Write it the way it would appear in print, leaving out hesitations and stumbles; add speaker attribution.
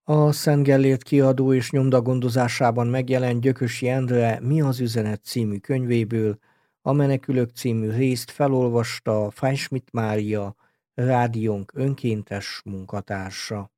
Speaker 1: A Szent Gellért kiadó és nyomda gondozásában megjelent Gyökösi Endre Mi az üzenet című könyvéből a Menekülők című részt felolvasta Fájschmidt Mária, rádiónk önkéntes munkatársa.